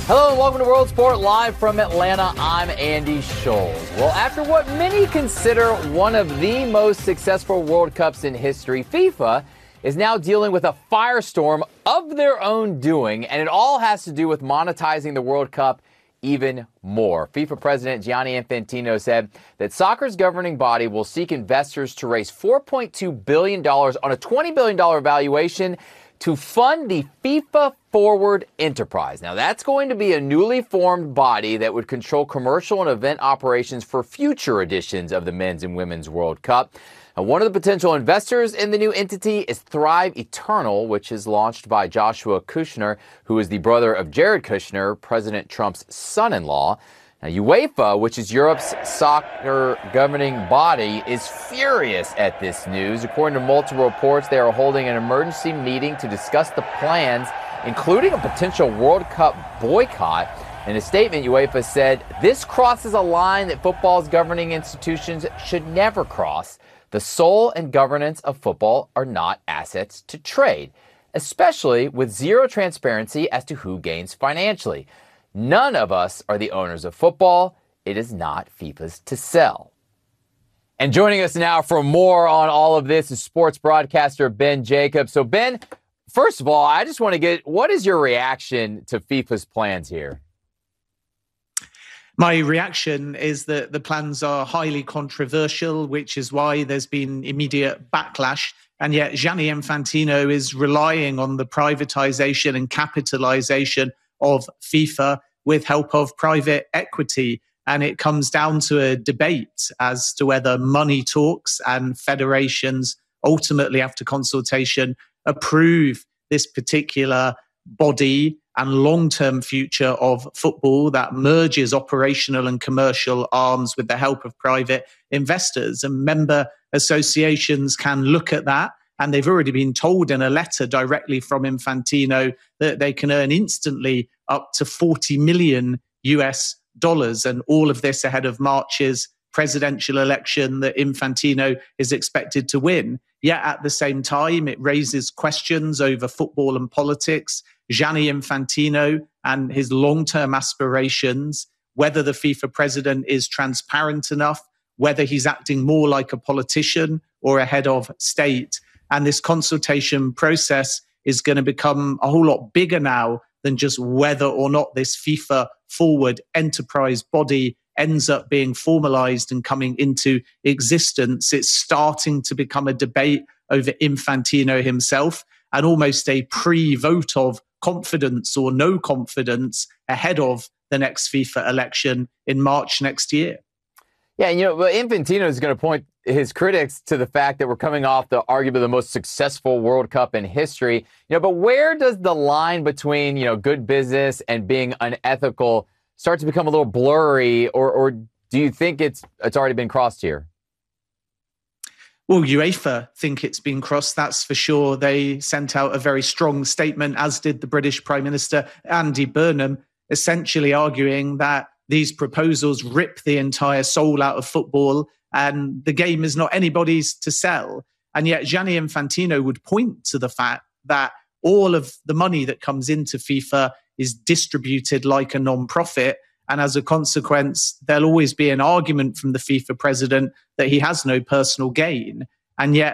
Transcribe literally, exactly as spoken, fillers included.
Hello and welcome to World Sport live from Atlanta. I'm Andy Scholes. Well, after what many consider one of the most successful World Cups in history, FIFA is now dealing with a firestorm of their own doing, and it all has to do with monetizing the World Cup even more. FIFA President Gianni Infantino said that soccer's governing body will seek investors to raise four point two billion dollars on a twenty billion dollars valuation to fund the FIFA Forward enterprise. Now, that's going to be a newly formed body that would control commercial and event operations for future editions of the Men's and Women's World Cup. Now, one of the potential investors in the new entity is Thrive Eternal, which is launched by Joshua Kushner, who is the brother of Jared Kushner, President Trump's son-in-law. Now, UEFA, which is Europe's soccer governing body, is furious at this news. According to multiple reports, they are holding an emergency meeting to discuss the plans, including a potential World Cup boycott. In a statement, UEFA said, "This crosses a line that football's governing institutions should never cross. The soul and governance of football are not assets to trade, especially with zero transparency as to who gains financially. None of us are the owners of football. It is not FIFA's to sell." And joining us now for more on all of this is sports broadcaster Ben Jacobs. So, Ben, first of all, I just want to get, what is your reaction to FIFA's plans here? My reaction is that the plans are highly controversial, which is why there's been immediate backlash. And yet Gianni Infantino is relying on the privatization and capitalization of FIFA with help of private equity. And it comes down to a debate as to whether money talks and federations ultimately, after consultation, approve this particular body and long-term future of football that merges operational and commercial arms with the help of private investors. And member associations can look at that, and they've already been told in a letter directly from Infantino that they can earn instantly up to forty million U S dollars, and all of this ahead of March's presidential election that Infantino is expected to win. Yet at the same time, it raises questions over football and politics, Gianni Infantino and his long-term aspirations, whether the FIFA president is transparent enough, whether he's acting more like a politician or a head of state. And this consultation process is going to become a whole lot bigger now than just whether or not this FIFA Forward enterprise body ends up being formalized and coming into existence. It's starting to become a debate over Infantino himself and almost a pre-vote of confidence or no confidence ahead of the next FIFA election in March next year. Yeah, and you know, well, Infantino is going to point his critics to the fact that we're coming off the arguably the most successful World Cup in history. You know, but where does the line between, you know, good business and being unethical start to become a little blurry, or or do you think it's it's already been crossed here? Well, UEFA think it's been crossed, that's for sure. They sent out a very strong statement, as did the British Prime Minister, Andy Burnham, essentially arguing that these proposals rip the entire soul out of football and the game is not anybody's to sell. And yet Gianni Infantino would point to the fact that all of the money that comes into FIFA is distributed like a non-profit. And as a consequence, there'll always be an argument from the FIFA president that he has no personal gain. And yet